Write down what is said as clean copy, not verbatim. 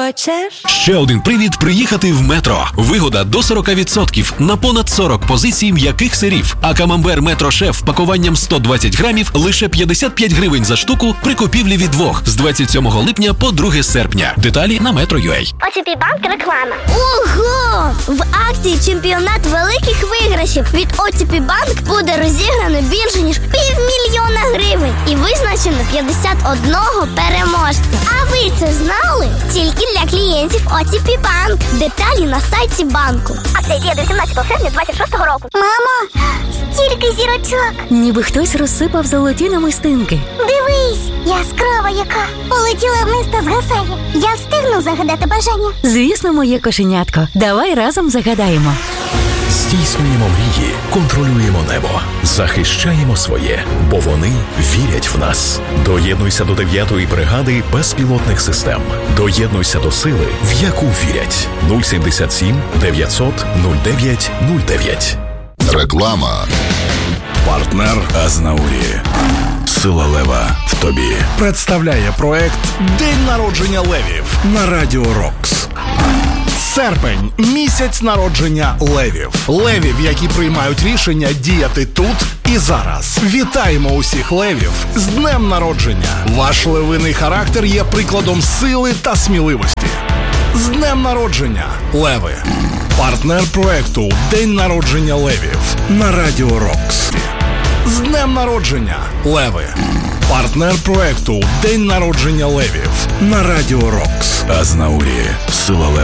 Хочеш? Ще один привід приїхати в Метро. Вигода до 40% на понад 40 позицій м'яких сирів. А камамбер Метро Шеф пакуванням 120 грамів лише 55 гривень за штуку при купівлі від двох з 27 липня по 2 серпня. Деталі на Metro.ua. ОТП Банк реклама. Ого! В акції «Чемпіонат великих виграшів» від ОТП Банк буде розіграно більше, ніж 500 000 гривень. І визначено 51 переможця. А ви це знали? Тільки для клієнтів ОТП Банк. Деталі на сайті банку. Акція діє до 17 серпня 26 року. Мамо, стільки зірочок. Ніби хтось розсипав золоті намистинки. Дивись, яскрава яка. Полетіла вниз та згасає. Я встигну загадати бажання. Звісно, моє кошенятко. Давай разом загадаємо. Здійснюємо мрії, контролюємо небо, захищаємо своє, бо вони вірять в нас. Доєднуйся до 9-ї бригади безпілотних систем. Доєднуйся до сили, в яку вірять. 077 900 09 09. Реклама. Партнер Азнаурі. Сила лева в тобі. Представляє проект «День народження левів» на Радіо Рокс. Серпень – місяць народження левів. Левів, які приймають рішення діяти тут і зараз. Вітаємо усіх левів з днем народження. Ваш левиний характер є прикладом сили та сміливості. З днем народження, леви! Партнер проекту «День народження левів» на Радіо Рокс. З днем народження, леви! Партнер проекту «День народження левів» на Радіо Рокс. Азнаурі. Сила лева.